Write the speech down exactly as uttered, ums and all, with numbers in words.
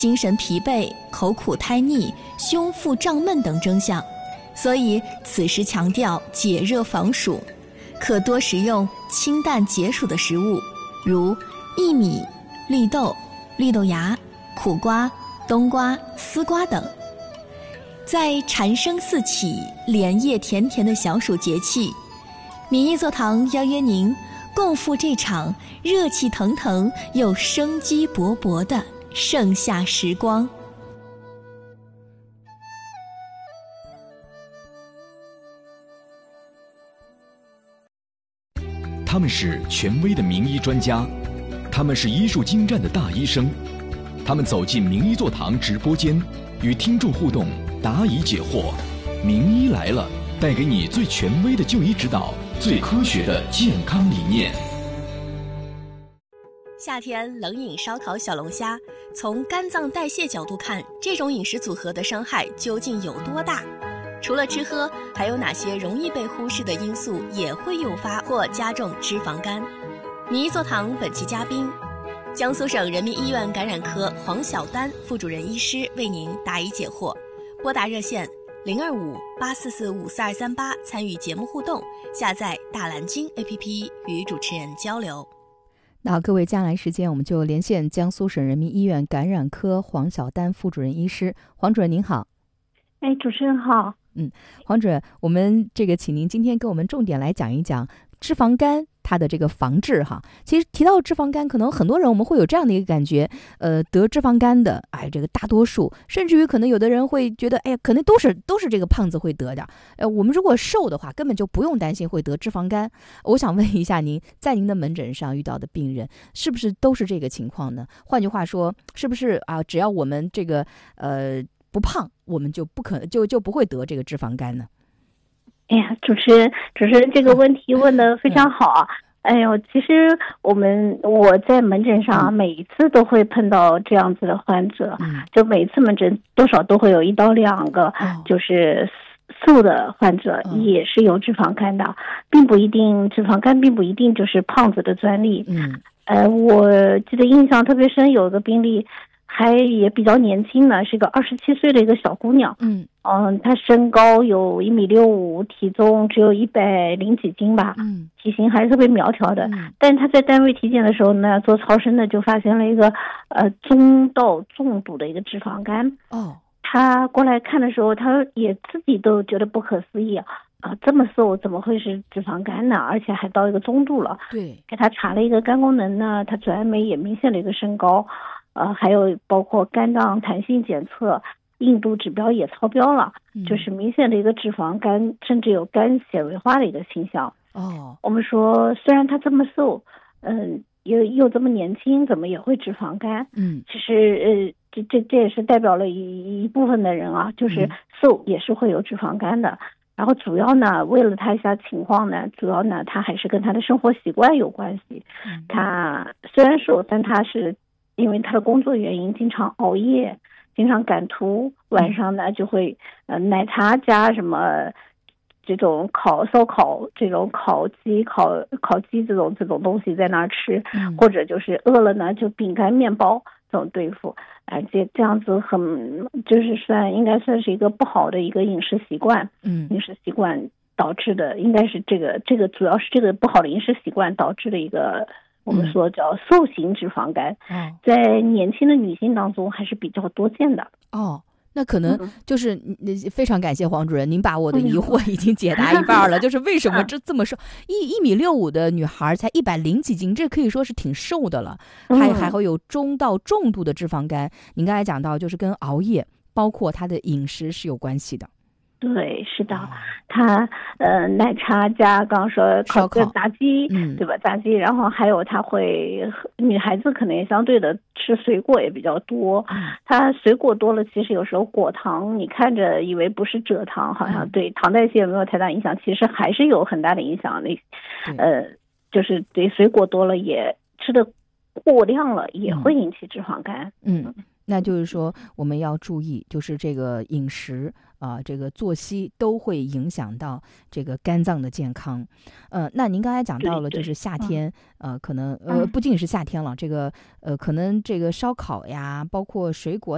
精神疲惫、口苦胎腻、胸腹胀闷等征象，所以此时强调解热防暑，可多食用清淡解暑的食物，如薏米、绿豆、绿豆芽、苦瓜、冬瓜、丝瓜等。在蝉声四起、莲叶甜甜的小暑节气，民意座堂邀约您共赴这场热气腾腾又生机勃勃的盛夏时光。 他们是权威的名医专家，他们是医术精湛的大医生，他们走进名医座堂直播间，与听众互动，答疑解惑。名医来了，带给你最权威的就医指导，最科学的健康理念。 夏天冷饮烧烤小龙虾，从肝脏代谢角度看，这种饮食组合的伤害究竟有多大？除了吃喝，还有哪些容易被忽视的因素也会诱发或加重脂肪肝？名医座堂本期嘉宾，江苏省人民医院感染科黄晓丹副主任医师为您答疑解惑。拨打热线零二五八四四五四二三八参与节目互动，下载大蓝鲸 A P P 与主持人交流。 那各位，接下来时间我们就连线江苏省人民医院感染科黄晓丹副主任医师。黄主任您好。 哎，主持人好。 嗯，黄主任，我们这个请您今天给我们重点来讲一讲脂肪肝它的这个防治哈。其实提到脂肪肝，可能很多人我们会有这样的一个感觉，呃，得脂肪肝的，哎，这个大多数，甚至于可能有的人会觉得，哎呀，可能都是都是这个胖子会得的。呃，我们如果瘦的话，根本就不用担心会得脂肪肝。我想问一下您，在您的门诊上遇到的病人，是不是都是这个情况呢？换句话说，是不是啊？只要我们这个呃不胖，我们就不可就就不会得这个脂肪肝呢？ 哎呀，主持人，主持人这个问题问得非常好啊！哎呦，其实我们我在门诊上每一次都会碰到这样子的患者，嗯、就每次门诊多少都会有一到两个，哦、就是素的患者也是有脂肪肝的，嗯、并不一定脂肪肝并不一定就是胖子的专利。嗯，呃，我记得印象特别深，有个病例。还也比较年轻呢，是个二十七岁的一个小姑娘。嗯嗯，她身高有一米六五，体重只有一百零几斤吧。嗯，体型还是特别苗条的。嗯，但是她在单位体检的时候呢，做超声的就发现了一个呃中到重度的一个脂肪肝。哦，她过来看的时候，她也自己都觉得不可思议啊。啊，这么瘦怎么会是脂肪肝呢？而且还到一个中度了。对，给她查了一个肝功能呢，她转氨酶也明显的一个升高。呃，还有包括肝脏弹性检测，硬度指标也超标了，嗯、就是明显的一个脂肪肝，甚至有肝纤维化的一个倾向。哦，我们说虽然他这么瘦，嗯，又又这么年轻，怎么也会脂肪肝？嗯，其实呃，这这这也是代表了一一部分的人啊，就是瘦也是会有脂肪肝的。然后主要呢，为了他一下情况呢，主要呢，他还是跟他的生活习惯有关系。嗯、他虽然瘦，但他是。因为他的工作原因，经常熬夜，经常赶图，晚上呢就会呃奶茶加什么这种烤烧烤、这种烤鸡、烤烤鸡这种这种东西在那儿吃，嗯、或者就是饿了呢就饼干、面包这种对付，而且这样子很就是算应该算是一个不好的一个饮食习惯，嗯，饮食习惯导致的，应该是这个这个主要是这个不好的饮食习惯导致的一个。我们说叫瘦型脂肪肝，嗯、在年轻的女性当中还是比较多见的。哦， 那可能就是、嗯、非常感谢黄主任，您把我的疑惑已经解答一半了。就是为什么这这么瘦？一一米六五的女孩才一百零几斤，这可以说是挺瘦的了。还还会有中到重度的脂肪肝。您刚才讲到，就是跟熬夜，包括她的饮食是有关系的。 对，是的，他呃奶茶加刚刚说烤个炸鸡，嗯，对吧？炸鸡，然后还有他会女孩子可能也相对的吃水果也比较多，嗯、他水果多了，其实有时候果糖你看着以为不是蔗糖，好像对糖代谢没有太大影响，其实还是有很大的影响的。呃，就是对水果多了也吃的过量了，也会引起脂肪肝。 嗯。嗯，那就是说我们要注意，就是这个饮食啊、呃，这个作息都会影响到这个肝脏的健康。呃，那您刚才讲到了，就是夏天，呃，可能呃不仅是夏天了，这个呃可能这个烧烤呀，包括水果。